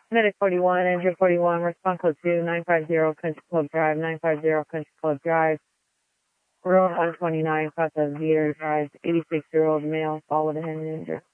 Medic 41, Andrew 41, response code 2, 950 Country Club Drive, 950 Country Club Drive, road 129, Casa Vieira Drive, 86-year-old male, followed him, injured.